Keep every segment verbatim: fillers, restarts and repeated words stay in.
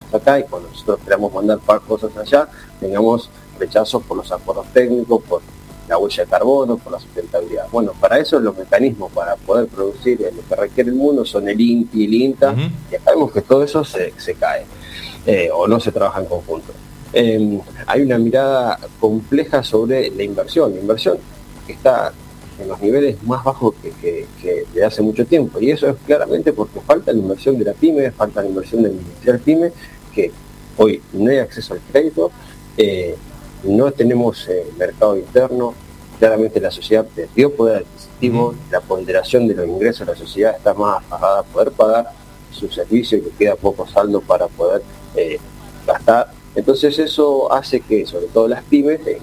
acá, y cuando nosotros queramos mandar cosas allá, tengamos rechazos por los acuerdos técnicos, por la huella de carbono, por la sustentabilidad. Bueno, para eso los mecanismos para poder producir lo que requiere el mundo son el INTI y el INTA, uh-huh. y acá vemos que todo eso se, se cae, eh, o no se trabaja en conjunto. Eh, hay una mirada compleja sobre la inversión, la inversión que está en los niveles más bajos que, que, que de hace mucho tiempo, y eso es claramente porque falta la inversión de la pyme, falta la inversión del industrial pyme, que hoy no hay acceso al crédito, eh, no tenemos eh, mercado interno, claramente la sociedad perdió poder adquisitivo, mm. la ponderación de los ingresos de la sociedad está más afajada a poder pagar su servicio y que queda poco saldo para poder eh, gastar. Entonces eso hace que sobre todo las pymes eh,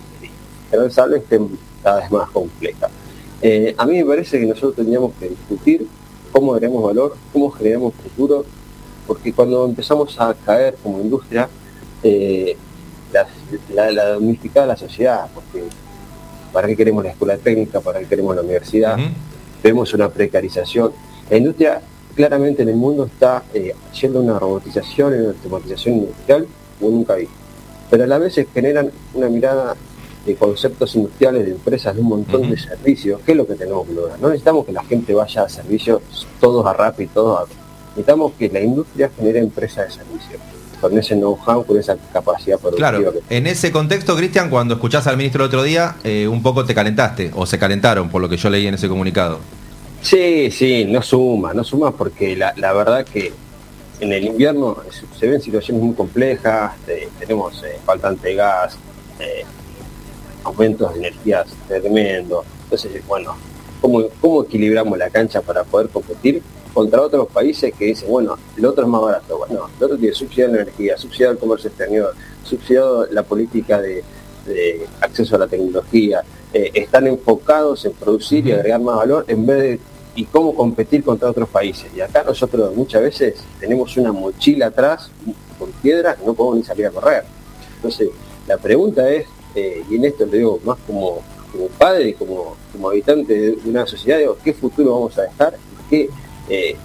el saldo estén cada vez más complejas. Eh, a mí me parece que nosotros tendríamos que discutir cómo agregamos valor, cómo generamos futuro, porque cuando empezamos a caer como industria, eh, La, la, la damnificada la sociedad, porque ¿para qué queremos la escuela técnica? ¿Para qué queremos la universidad? Uh-huh. Vemos una precarización. La industria claramente en el mundo está eh, yendo a una robotización y una automatización industrial como nunca vi. Pero a la vez se generan una mirada de conceptos industriales, de empresas, de un montón uh-huh. de servicios. ¿Qué es lo que tenemos que lograr? No necesitamos que la gente vaya a servicios todos a Rappi, todos a... Necesitamos que la industria genere empresas de servicios, con ese know-how, con esa capacidad productiva. Claro, que... en ese contexto, Cristian, cuando escuchás al ministro el otro día, eh, un poco te calentaste, o se calentaron, por lo que yo leí en ese comunicado. Sí, sí, no suma, no suma porque la, la verdad que en el invierno se ven situaciones muy complejas, eh, tenemos eh, faltante de gas, eh, aumentos de energías tremendos, entonces, bueno, ¿cómo, ¿cómo equilibramos la cancha para poder competir contra otros países que dicen, bueno, el otro es más barato? Bueno, el otro tiene subsidiado la energía, subsidiado el comercio exterior, subsidiado la política de, de acceso a la tecnología, eh, están enfocados en producir uh-huh. y agregar más valor en vez de y cómo competir contra otros países. Y acá nosotros muchas veces tenemos una mochila atrás con piedras que no podemos ni salir a correr. Entonces, la pregunta es, eh, y en esto le digo más como, como padre, como, como habitante de una sociedad, digo, ¿qué futuro vamos a dejar? ¿Qué Eh,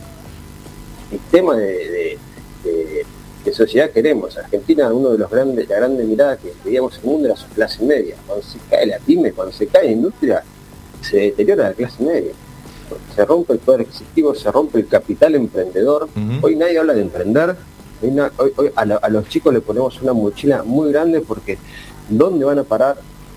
sistema de, de, de, de sociedad queremos? Argentina, uno de los grandes, la grande mirada que veíamos en el mundo era su clase media. Cuando se cae la pyme, cuando se cae la industria, se deteriora la clase media. Se rompe el poder adquisitivo, se rompe el capital emprendedor. Uh-huh. Hoy nadie habla de emprender. Hoy, na, hoy, hoy a, la, a los chicos le ponemos una mochila muy grande porque ¿dónde van a parar?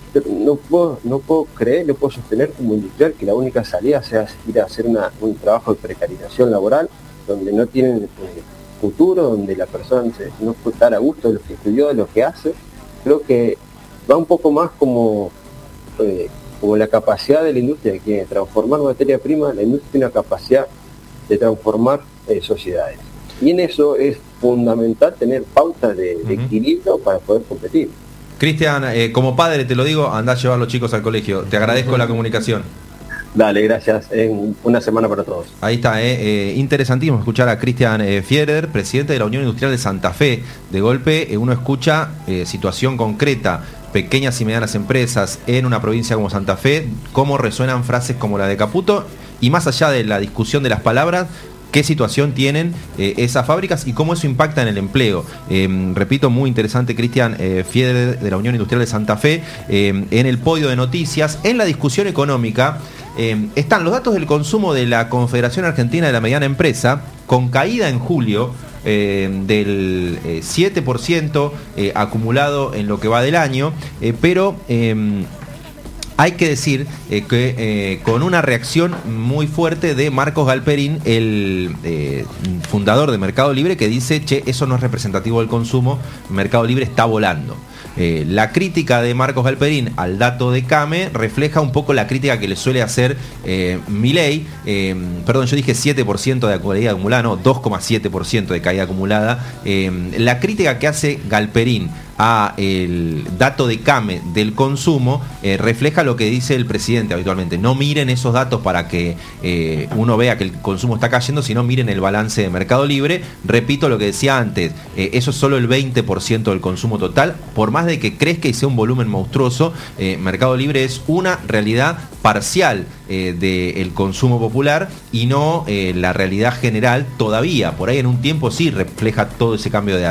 No puedo, no puedo creer, no puedo sostener como industrial que la única salida sea ir a hacer una, un trabajo de precarización laboral donde no tienen eh, futuro, donde la persona se, no puede estar a gusto de lo que estudió, de lo que hace. Creo que va un poco más como, eh, como la capacidad de la industria que quiere transformar materia prima. La industria tiene una capacidad de transformar eh, sociedades. Y en eso es fundamental tener pautas de, de equilibrio para poder competir. Cristian, eh, como padre te lo digo, andá a llevar a los chicos al colegio. Te agradezco la comunicación. Dale, gracias. En una semana para todos. Ahí está, eh, eh, interesantísimo escuchar a Cristian eh, Fieder, presidente de la Unión Industrial de Santa Fe. De golpe eh, uno escucha eh, situación concreta, pequeñas y medianas empresas en una provincia como Santa Fe, cómo resuenan frases como la de Caputo, y más allá de la discusión de las palabras, qué situación tienen eh, esas fábricas y cómo eso impacta en el empleo. Eh, repito, muy interesante, Cristian eh, Fieder de la Unión Industrial de Santa Fe, eh, en el podio de noticias. En la discusión económica eh, están los datos del consumo de la Confederación Argentina de la Mediana Empresa, con caída en julio eh, del eh, siete por ciento eh, acumulado en lo que va del año, eh, pero... Eh, Hay que decir eh, que eh, con una reacción muy fuerte de Marcos Galperín, el eh, fundador de Mercado Libre, que dice, che, eso no es representativo del consumo, Mercado Libre está volando. Eh, la crítica de Marcos Galperín al dato de CAME refleja un poco la crítica que le suele hacer eh, Milei. Eh, perdón, yo dije siete por ciento de caída acumulada, no, dos coma siete por ciento de caída acumulada. Eh, la crítica que hace Galperín a el dato de CAME del consumo eh, refleja lo que dice el presidente habitualmente. No miren esos datos para que eh, uno vea que el consumo está cayendo, sino miren el balance de Mercado Libre. Repito lo que decía antes, eh, eso es solo el veinte por ciento del consumo total. Por más de que crezca y sea un volumen monstruoso, eh, Mercado Libre es una realidad parcial eh, del consumo popular y no eh, la realidad general todavía. Por ahí en un tiempo sí refleja todo ese cambio de